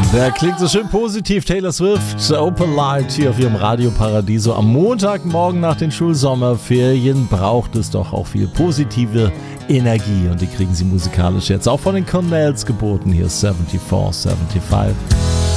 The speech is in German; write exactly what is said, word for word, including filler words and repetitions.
Der klingt so schön positiv. Taylor Swift, Open Light hier auf ihrem Radio Paradiso. Am Montagmorgen nach den Schulsommerferien braucht es doch auch viel positive Energie. Und die kriegen sie musikalisch jetzt auch von den Cornells geboten. Hier ist vierundsiebzig fünfundsiebzig.